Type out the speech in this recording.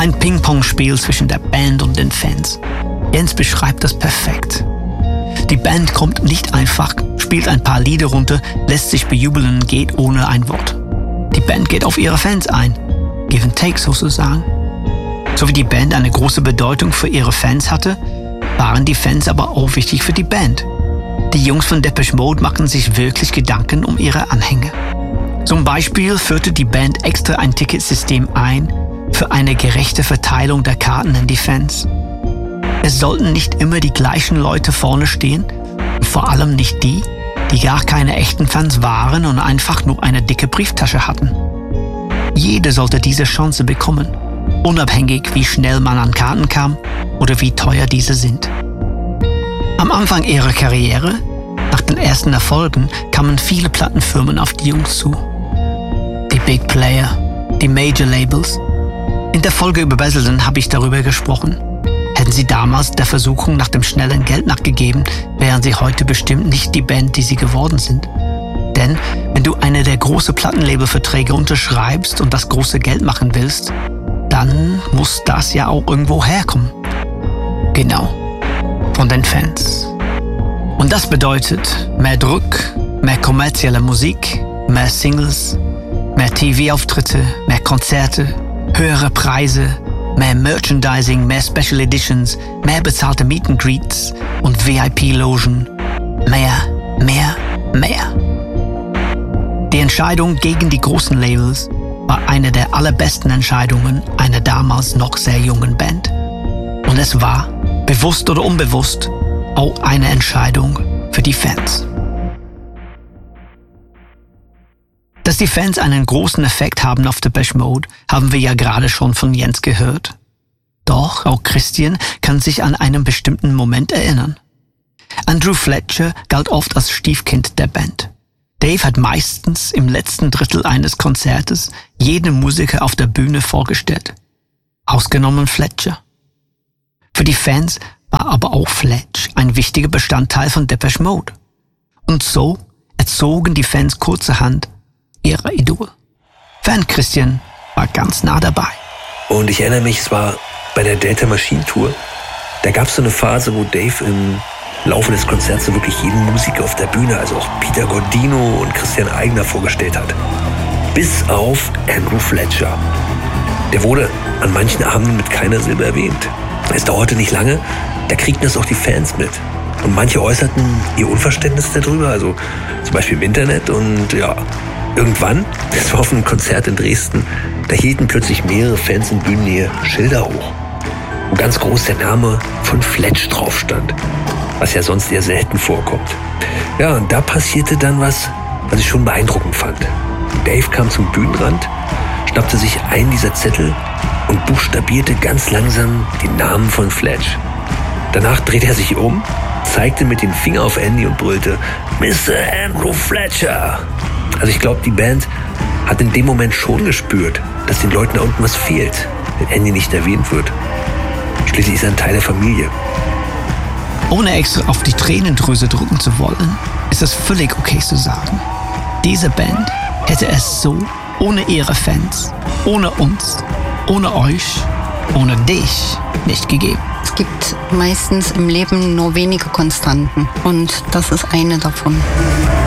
Ein Ping-Pong-Spiel zwischen der Band und den Fans. Jens beschreibt das perfekt. Die Band kommt nicht einfach, spielt ein paar Lieder runter, lässt sich bejubeln und geht ohne ein Wort. Die Band geht auf ihre Fans ein. Give and take sozusagen. So wie die Band eine große Bedeutung für ihre Fans hatte, waren die Fans aber auch wichtig für die Band. Die Jungs von Depeche Mode machen sich wirklich Gedanken um ihre Anhänger. Zum Beispiel führte die Band extra ein Ticketsystem ein für eine gerechte Verteilung der Karten an die Fans. Es sollten nicht immer die gleichen Leute vorne stehen und vor allem nicht die, die gar keine echten Fans waren und einfach nur eine dicke Brieftasche hatten. Jeder sollte diese Chance bekommen, unabhängig wie schnell man an Karten kam oder wie teuer diese sind. Am Anfang ihrer Karriere, nach den ersten Erfolgen, kamen viele Plattenfirmen auf die Jungs zu. Die Big Player, die Major Labels. In der Folge über Basildon habe ich darüber gesprochen. Hätten sie damals der Versuchung nach dem schnellen Geld nachgegeben, wären sie heute bestimmt nicht die Band, die sie geworden sind. Denn wenn du eine der großen Plattenlabelverträge unterschreibst und das große Geld machen willst, dann muss das ja auch irgendwo herkommen. Genau, von den Fans. Und das bedeutet mehr Druck, mehr kommerzielle Musik, mehr Singles, mehr TV-Auftritte, mehr Konzerte, höhere Preise, mehr Merchandising, mehr Special Editions, mehr bezahlte Meet and Greets und VIP-Logen. Mehr. Die Entscheidung gegen die großen Labels war eine der allerbesten Entscheidungen einer damals noch sehr jungen Band. Und es war, bewusst oder unbewusst, auch eine Entscheidung für die Fans. Dass die Fans einen großen Effekt haben auf Depeche Mode, haben wir ja gerade schon von Jens gehört. Doch auch Christian kann sich an einen bestimmten Moment erinnern. Andrew Fletcher galt oft als Stiefkind der Band. Dave hat meistens im letzten Drittel eines Konzertes jeden Musiker auf der Bühne vorgestellt. Ausgenommen Fletcher. Für die Fans war aber auch Fletch ein wichtiger Bestandteil von Depeche Mode. Und so erzogen die Fans kurzerhand ihre Idol. Fan Christian war ganz nah dabei. Und ich erinnere mich, es war bei der Delta Machine Tour, da gab es so eine Phase, wo Dave im Laufe des Konzerts so wirklich jeden Musiker auf der Bühne, also auch Peter Gordino und Christian Eigner vorgestellt hat. Bis auf Andrew Fletcher. Der wurde an manchen Abenden mit keiner Silbe erwähnt. Es dauerte nicht lange, da kriegten das auch die Fans mit. Und manche äußerten ihr Unverständnis darüber, also zum Beispiel im Internet. Und ja, irgendwann, das war auf einem Konzert in Dresden, da hielten plötzlich mehrere Fans in Bühnennähe Schilder hoch, wo ganz groß der Name von Fletch drauf stand, was ja sonst eher selten vorkommt. Ja, und da passierte dann was ich schon beeindruckend fand. Dave kam zum Bühnenrand, schnappte sich einen dieser Zettel und buchstabierte ganz langsam den Namen von Fletch. Danach drehte er sich um, zeigte mit dem Finger auf Andy und brüllte: Mr. Andrew Fletcher! Also ich glaube, die Band hat in dem Moment schon gespürt, dass den Leuten da unten was fehlt, wenn Andy nicht erwähnt wird. Schließlich ist er ein Teil der Familie. Ohne extra auf die Tränendrüse drücken zu wollen, ist es völlig okay zu sagen: Diese Band hätte es so ohne ihre Fans, ohne uns, ohne euch, ohne dich nicht gegeben. Es gibt meistens im Leben nur wenige Konstanten und das ist eine davon.